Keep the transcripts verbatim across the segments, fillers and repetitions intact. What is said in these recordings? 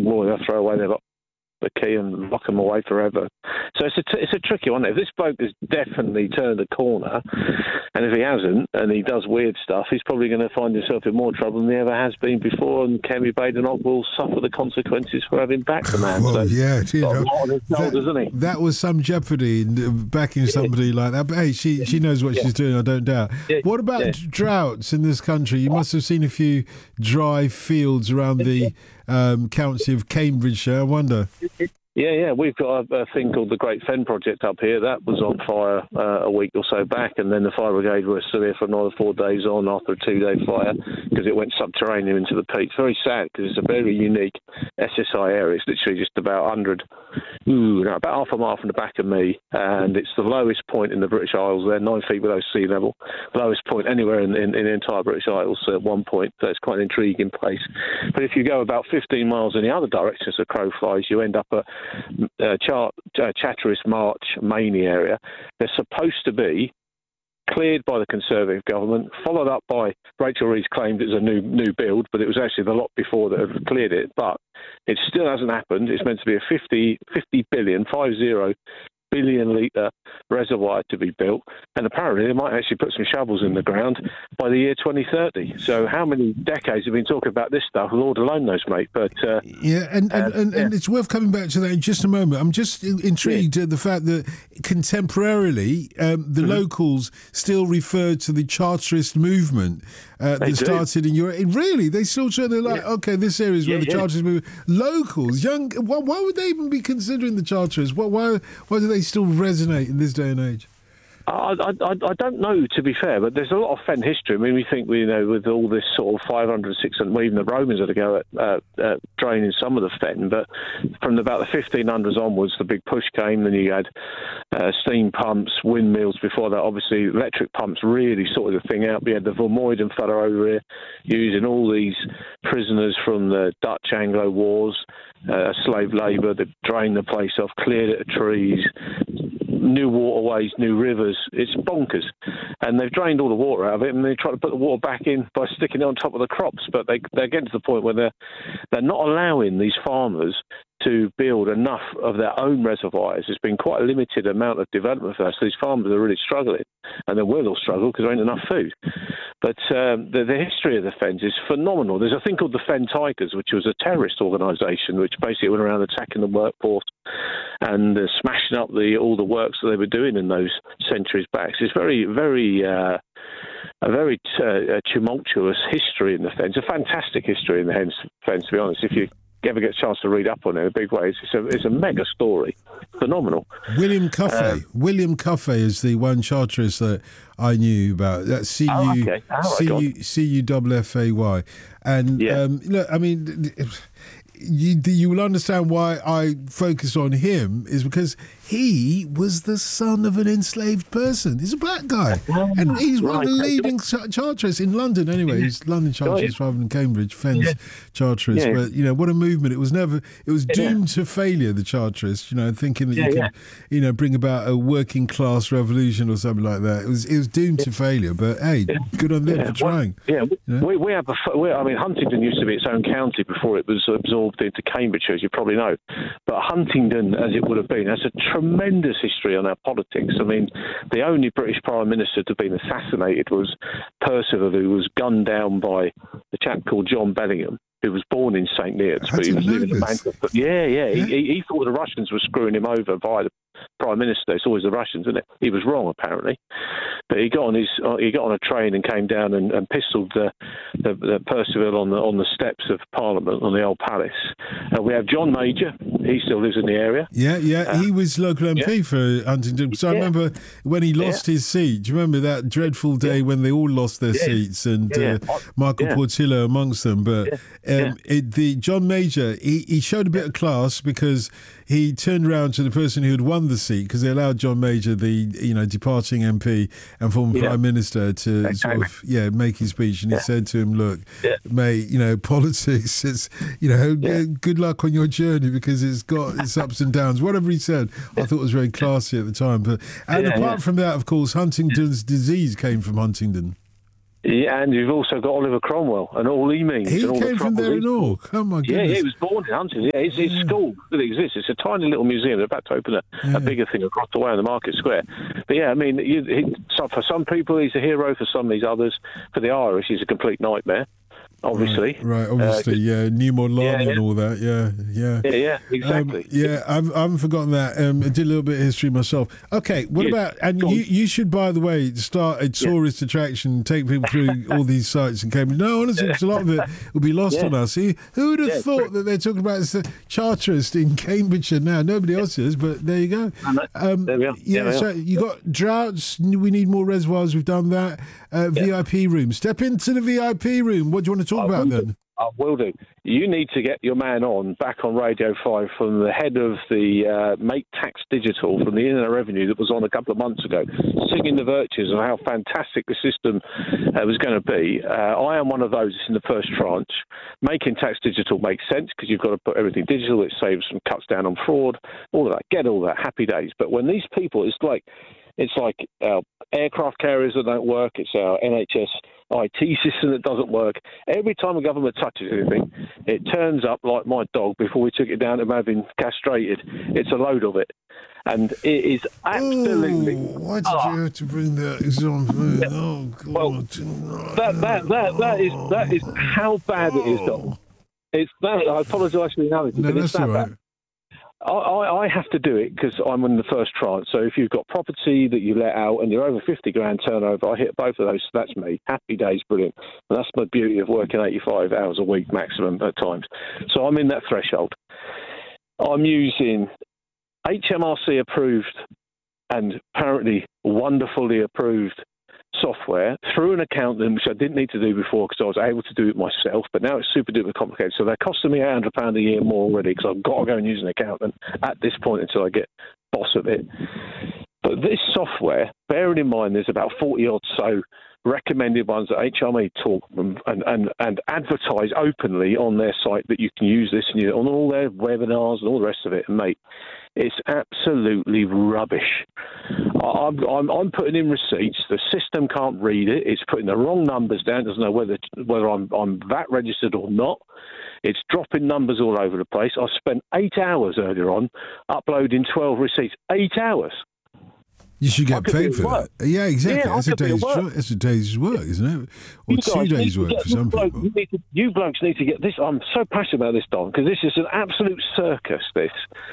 well, they'll throw away their the key and lock them away forever. So it's a, t- it's a tricky one. If this bloke has definitely turned a corner, and if he hasn't, and he does weird stuff, he's probably going to find himself in more trouble than he ever has been before, and Kemi Badenoch will suffer the consequences for having backed the man. Well, so yeah, you know, that, shoulders, isn't he? that was some jeopardy in backing somebody yeah. like that. But hey, she, she knows what yeah. she's doing, I don't doubt. Yeah. What about yeah. droughts in this country? You must have seen a few dry fields around the um, county of Cambridgeshire, I wonder. Yeah, yeah, we've got a, a thing called the Great Fen Project up here. That was on fire uh, a week or so back, and then the fire brigade were still here for another four days on after a two-day fire because it went subterranean into the peaks. Very sad because it's a very unique S S I area. It's literally just about one hundred, ooh, no, about half a mile from the back of me, and it's the lowest point in the British Isles. They're nine feet below sea level, lowest point anywhere in, in, in the entire British Isles at one point. So it's quite an intriguing place. But if you go about fifteen miles in the other direction as the crow flies, you end up at Uh, Char- uh, Chatteris March, Maney area. They're supposed to be cleared by the Conservative government, followed up by Rachel Reed's claimed it was a new new build, but it was actually the lot before that had cleared it. But it still hasn't happened. It's meant to be a fifty, fifty billion, five zero billion litre reservoir to be built, and apparently they might actually put some shovels in the ground by the year twenty thirty. So how many decades have been talking about this stuff? Lord alone knows, mate. But uh, yeah, and and, uh, and, yeah. and it's worth coming back to that in just a moment. I'm just intrigued yeah. at the fact that contemporarily um, the mm-hmm. locals still refer to the Charterist movement uh, that do. started in Europe. Really, they still try to like, yeah. okay, this area is where yeah, the yeah. Charterist movement. Locals, young, why, why would they even be considering the Charterists? Why, why, why do they still resonate in this day and age? I, I, I don't know, to be fair, but there's a lot of Fen history. I mean, we think, you know, with all this sort of five hundred, six hundred, well, even the Romans had to go at uh, uh, draining some of the Fen, but from about the fifteen hundreds onwards, the big push came, then you had uh, steam pumps, windmills before that, obviously electric pumps really sorted the thing out. We had the Vermuyden fella over here using all these prisoners from the Dutch Anglo Wars, uh, slave labour that drained the place off, cleared it of trees, new waterways, new rivers. It's bonkers. And they've drained all the water out of it, and they try to put the water back in by sticking it on top of the crops. But they, they're getting to the point where they're, they're not allowing these farmers to build enough of their own reservoirs. There's been quite a limited amount of development for us. So these farmers are really struggling, and they will all struggle because there ain't enough food. But um, the, the history of the Fens is phenomenal. There's a thing called the Fen Tigers, which was a terrorist organisation which basically went around attacking the workforce and uh, smashing up the all the works that they were doing in those centuries back. So it's very, very... Uh, a very uh, tumultuous history in the Fens, a fantastic history in the Fens, to be honest. If you ever get a chance to read up on it in a big way, it's a, it's a mega story. Phenomenal. William Cuffey. Um, William Cuffey is the one Charterist that I knew about. That's C U oh, okay. oh, C U C U F F A Y. And yeah. um, look, I mean, you you will understand why I focus on him is because he was the son of an enslaved person. He's a black guy, and he's one right. of the leading ch- Charterists in London. Anyway, he's London Charterist rather than Cambridge Fens yeah. Charterists. Yeah. But you know what a movement! It was never. It was doomed yeah. to failure. The Charterists, you know, thinking that yeah, you could, yeah. you know, bring about a working class revolution or something like that. It was it was doomed yeah. to failure. But hey, yeah. good on them yeah. for trying. Well, yeah, you know? we we have a. We, I mean, Huntingdon used to be its own county before it was absorbed into Cambridgeshire, as you probably know. But Huntingdon, as it would have been, has a tremendous history on our politics. I mean, the only British Prime Minister to have been assassinated was Percival, who was gunned down by a chap called John Bellingham, who was born in Saint Neots, but he was living in Manchester. Yeah, yeah, yeah. He, he thought the Russians were screwing him over via the Prime Minister. It's always the Russians, isn't it? He was wrong, apparently. But he got on his uh, he got on a train and came down and, and pistoled the, the, the Percival on the on the steps of Parliament, on the old palace. Uh, we have John Major. He still lives in the area. Yeah, yeah. Uh, he was local M P yeah. for Huntingdon. So yeah. I remember when he lost yeah. his seat. Do you remember that dreadful day yeah. when they all lost their yeah. seats and yeah. uh, Michael yeah. Portillo amongst them? But yeah. Um, yeah. It, the John Major, he, he showed a bit of class because he turned around to the person who had won the seat, because they allowed John Major, the you know departing M P and former yeah. Prime Minister, to exactly. sort of yeah make his speech, and yeah. he said to him, "Look, yeah. mate, you know politics. It's you know yeah. good luck on your journey because it's got its ups and downs." Whatever he said, I thought was very classy at the time. But and yeah, apart yeah. from that, of course, Huntington's disease came from Huntingdon. Yeah, and you've also got Oliver Cromwell and all he means. He and all came the from there and all. Oh, my goodness. Yeah, yeah, he was born in Huntingdon. Yeah, his, his Yeah. school that exists. It's a tiny little museum. They're about to open a, Yeah. a bigger thing across the way on the Market Square. But yeah, I mean, you, he, so for some people he's a hero, for some of these others. For the Irish, he's a complete nightmare, obviously. Right, right, obviously, Uh, yeah. New Model yeah, Army yeah. and all that, yeah, yeah. Yeah, yeah, exactly. Um, yeah, I've, I haven't forgotten that. Um, I did a little bit of history myself. Okay, what Yeah, about, and go on. you, you should, by the way, start a tourist attraction, take people through all these sites in Cambridge. No, honestly, because a lot of it will be lost Yeah. on us. See, who would have Yeah, thought true. that they're talking about this, uh, Charterist in Cambridgeshire now? Nobody else is, but there you go. Um, There we are. Yeah, There we so are. you got droughts, we need more reservoirs, we've done that. Uh, V I P room. Step into the V I P room. What do you want to talk about then? I will do. You need to get your man on back on Radio five from the head of the uh, Make Tax Digital from the Inland Revenue that was on a couple of months ago, singing the virtues and how fantastic the system uh, was going to be. Uh, I am one of those in the first tranche. Making Tax Digital makes sense because you've got to put everything digital. It saves and cuts down on fraud, all of that. Get all that. Happy days. But when these people, it's like it's like our aircraft carriers that don't work. It's our N H S I T system that doesn't work. Every time a government touches anything, it turns up like my dog before we took it down to having castrated. It's a load of it. And it is absolutely... Oh, why did Oh. you have to bring that example? Oh, God. Well, That, that, that, that, is, that is how bad it is, Don. It's that, I apologise for the analogy, No, but it's that's that all right. bad. I, I, I have to do it because I'm in the first tranche. So if you've got property that you let out and you're over fifty grand turnover, I hit both of those. So that's me. Happy days, brilliant. And that's the beauty of working eighty-five hours a week maximum at times. So I'm in that threshold. I'm using H M R C approved and apparently wonderfully approved software through an accountant, which I didn't need to do before because I was able to do it myself, but now it's super duper complicated. So they're costing me eight hundred pounds a year more already because I've got to go and use an accountant at this point until I get boss of it. But this software, bearing in mind there's about forty odd so recommended ones that H M R C talk and, and, and advertise openly on their site that you can use this and you, on all their webinars and all the rest of it, and mate, it's absolutely rubbish. I'm, I'm, I'm putting in receipts. The system can't read it. It's putting the wrong numbers down. Doesn't know whether whether I'm, I'm V A T registered or not. It's dropping numbers all over the place. I spent eight hours earlier on uploading twelve receipts. Eight hours. You should I get could be paid at for work. that. Yeah, exactly. Yeah, I that's, a could be at day's, work. jo- that's a day's work, isn't it? Or You two guys need days' to work get- for you some bloke- people. You, need to, you blokes need to get this. I'm so passionate about this, Don, because this is an absolute circus, this.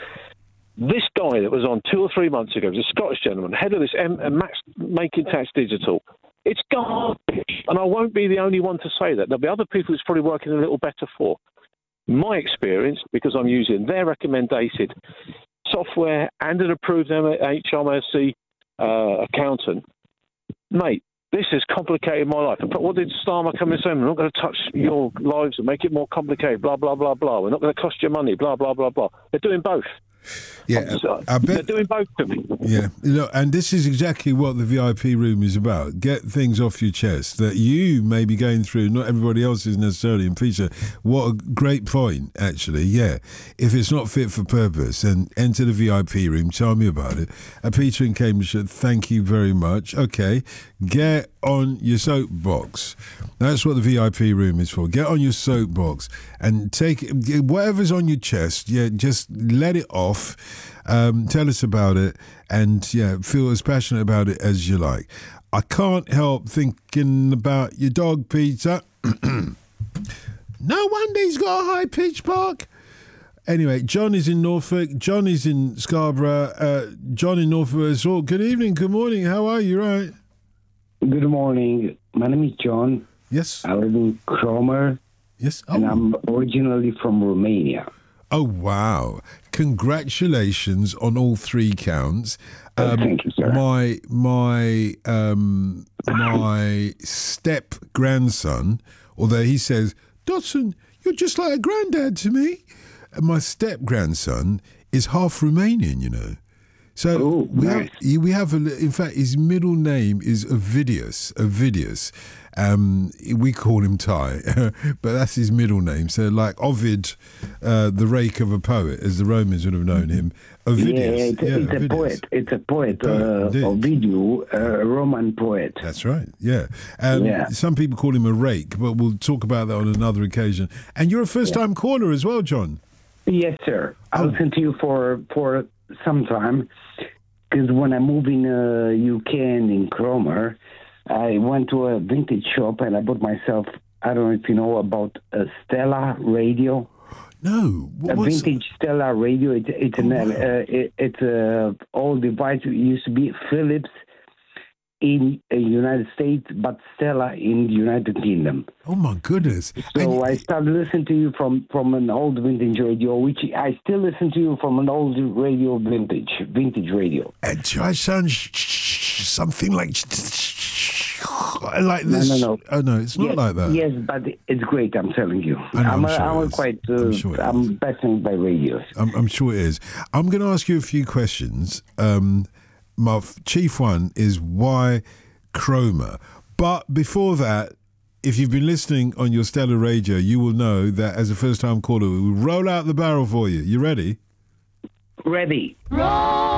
This guy that was on two or three months ago was a Scottish gentleman, head of this M- uh, Max Making Tax Digital. It's garbage. And I won't be the only one to say that. There'll be other people it's probably working a little better for. My experience, because I'm using their recommended software and an approved H M R C uh, accountant, mate, this has complicated my life. But what did Starmer come and say? We're not going to touch your lives and make it more complicated, blah, blah, blah, blah. We're not going to cost you money, blah, blah, blah, blah. They're doing both. Yeah, So, I they're bet. doing both to me. Yeah, you know, and this is exactly what the V I P room is about. Get things off your chest that you may be going through, not everybody else is necessarily. And Peter, what a great point, actually. Yeah, if it's not fit for purpose, then enter the V I P room. Tell me about it. Uh, Peter in Cambridgeshire, thank you very much. Okay, get on your soapbox. That's what the V I P room is for. Get on your soapbox and take whatever's on your chest. Yeah, just let it off. Um, tell us about it, and yeah, feel as passionate about it as you like. I can't help thinking about your dog, Peter. No wonder he's got a high pitch park. Anyway, John is in Norfolk. John is in Scarborough. Uh, John in Norfolk as well. Good evening. Good morning. How are you? Right? Good morning. My name is John. Yes. I live in Cromer, Yes. and Oh. I'm originally from Romania. Oh, wow. Congratulations on all three counts. Oh, thank you, sir. My my um, my step grandson, although he says, Dotson, you're just like a granddad to me. And my step grandson is half Romanian, you know. So Ooh, we nice. have we have a, in fact his middle name is Ovidius. Ovidius. Um, we call him Ty, but that's his middle name. So like Ovid, uh, the rake of a poet, as the Romans would have known him. Ovidius. Yeah, it's, yeah, it's a Ovidius. poet. It's a poet, Poet, uh, indeed. Ovidiu, a Roman poet. That's right. Yeah. Um, Yeah. Some people call him a rake, but we'll talk about that on another occasion. And you're a first-time caller as well, John. Yes, sir. I Oh. listened to you for for some time because when I moved in uh, U K and in Cromer, I went to a vintage shop and I bought myself. I don't know if you know about a Stella radio. No. What, A what's- vintage Stella radio. It's it's an Oh, wow. uh, it, it's a old device. It used to be Philips in the United States, but Stella in the United Kingdom. Oh, my goodness. So And- I started listening to you from, from an old vintage radio, which I still listen to you from an old radio vintage vintage radio. And do I sound sh- sh- something like like No, this? no, no. Oh no, it's not yes, like that. Yes, but it's great. I'm telling you. I know, I'm I'm, sure I'm it is. quite. Uh, I'm sure it I'm is. fascinated by radios. I'm, I'm sure it is. I'm going to ask you a few questions. Um, my f- chief one is why Cromer? But before that, if you've been listening on your Stellar radio, you will know that as a first-time caller, we will roll out the barrel for you. You ready? Ready. Roll